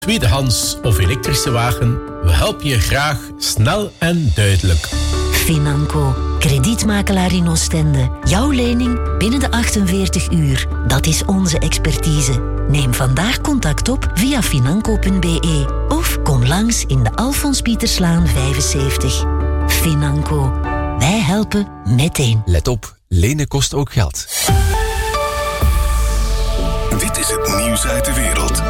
Tweedehands of elektrische wagen, we helpen je graag snel en duidelijk. Financo, kredietmakelaar in Oostende. Jouw lening binnen de 48 uur. Dat is onze expertise. Neem vandaag contact op via financo.be of kom langs in de Alfons Pieterslaan 75. Financo. Wij helpen meteen. Let op, lenen kost ook geld. Dit is het nieuws uit de wereld.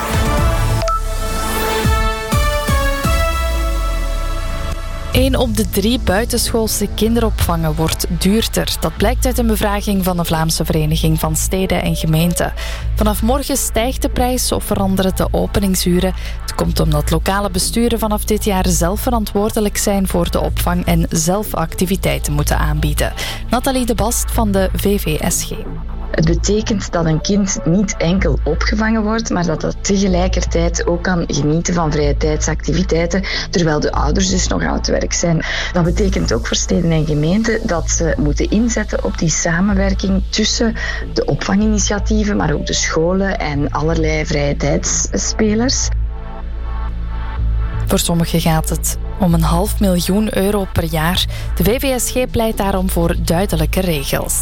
Eén op de 3 buitenschoolse kinderopvangen wordt duurder. Dat blijkt uit een bevraging van de Vlaamse Vereniging van Steden en Gemeenten. Vanaf morgen stijgt de prijs of veranderen de openingsuren. Het komt omdat lokale besturen vanaf dit jaar zelf verantwoordelijk zijn voor de opvang en zelf activiteiten moeten aanbieden. Nathalie de Bast van de VVSG. Het betekent dat een kind niet enkel opgevangen wordt, maar dat het tegelijkertijd ook kan genieten van vrije tijdsactiviteiten, terwijl de ouders dus nog aan het werk zijn. Dat betekent ook voor steden en gemeenten dat ze moeten inzetten op die samenwerking tussen de opvanginitiatieven, maar ook de scholen en allerlei vrije tijdsspelers. Voor sommigen gaat het om €500.000 per jaar. De VVSG pleit daarom voor duidelijke regels.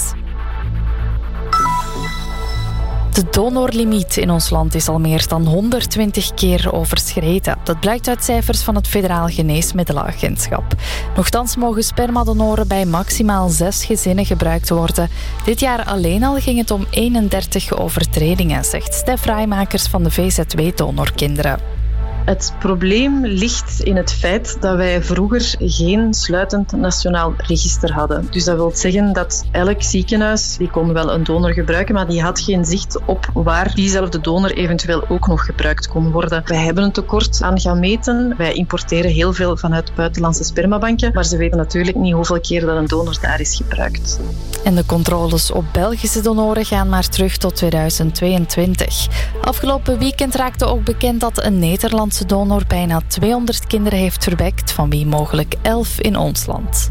De donorlimiet in ons land is al meer dan 120 keer overschreden. Dat blijkt uit cijfers van het Federaal Geneesmiddelenagentschap. Nochtans mogen spermadonoren bij maximaal 6 gezinnen gebruikt worden. Dit jaar alleen al ging het om 31 overtredingen, zegt Stef Rijmakers van de VZW Donorkinderen. Het probleem ligt in het feit dat wij vroeger geen sluitend nationaal register hadden. Dus dat wil zeggen dat elk ziekenhuis, die kon wel een donor gebruiken, maar die had geen zicht op waar diezelfde donor eventueel ook nog gebruikt kon worden. Wij hebben een tekort aan gameten. Wij importeren heel veel vanuit buitenlandse spermabanken, maar ze weten natuurlijk niet hoeveel keer dat een donor daar is gebruikt. En de controles op Belgische donoren gaan maar terug tot 2022. Afgelopen weekend raakte ook bekend dat een Nederlandse donor bijna 200 kinderen heeft verwekt, van wie mogelijk 11 in ons land.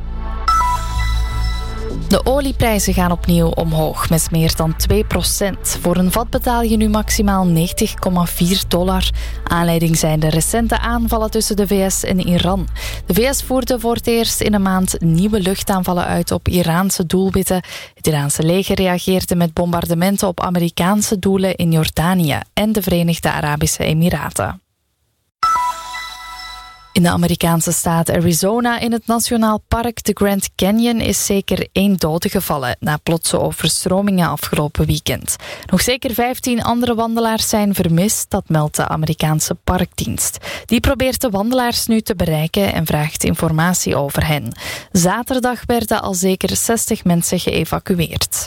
De olieprijzen gaan opnieuw omhoog, met meer dan 2%. Voor een vat betaal je nu maximaal $90,4. Aanleiding zijn de recente aanvallen tussen de VS en Iran. De VS voerde voor het eerst in een maand nieuwe luchtaanvallen uit op Iraanse doelwitten. Het Iraanse leger reageerde met bombardementen op Amerikaanse doelen in Jordanië en de Verenigde Arabische Emiraten. In de Amerikaanse staat Arizona in het nationaal park de Grand Canyon is zeker 1 dode gevallen na plotse overstromingen afgelopen weekend. Nog zeker 15 andere wandelaars zijn vermist, dat meldt de Amerikaanse parkdienst. Die probeert de wandelaars nu te bereiken en vraagt informatie over hen. Zaterdag werden al zeker 60 mensen geëvacueerd.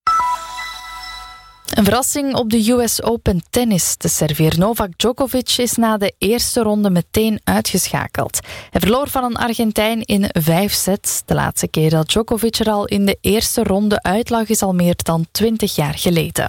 Een verrassing op de US Open tennis. De Serviër Novak Djokovic is na de eerste ronde meteen uitgeschakeld. Hij verloor van een Argentijn in 5 sets. De laatste keer dat Djokovic er al in de eerste ronde uitlag is al meer dan 20 jaar geleden.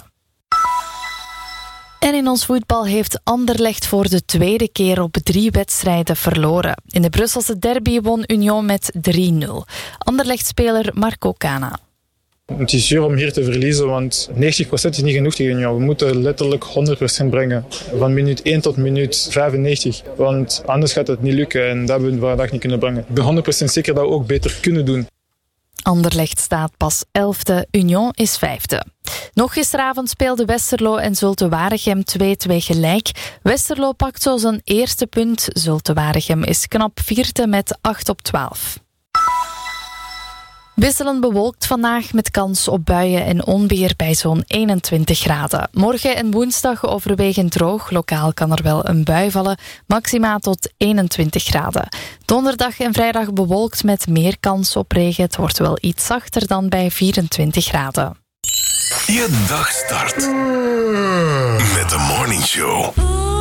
En in ons voetbal heeft Anderlecht voor de tweede keer op 3 wedstrijden verloren. In de Brusselse derby won Union met 3-0. Anderlecht-speler Marco Cana. Het is zuur om hier te verliezen, want 90% is niet genoeg tegen jou. We moeten letterlijk 100% brengen. Van minuut 1 tot minuut 95. Want anders gaat het niet lukken en dat hebben we vandaag niet kunnen brengen. Ik ben 100% zeker dat we ook beter kunnen doen. Anderlecht staat pas 11e, Union is 5e. Nog gisteravond speelden Westerlo en Zulte Waregem 2-2 gelijk. Westerlo pakt zo zijn eerste punt. Zulte Waregem is knap 4e met 8/12. Wisselend bewolkt vandaag met kans op buien en onweer bij zo'n 21 graden. Morgen en woensdag overwegend droog. Lokaal kan er wel een bui vallen, maxima tot 21 graden. Donderdag en vrijdag bewolkt met meer kans op regen. Het wordt wel iets zachter dan bij 24 graden. Je dag start met de Morning Show.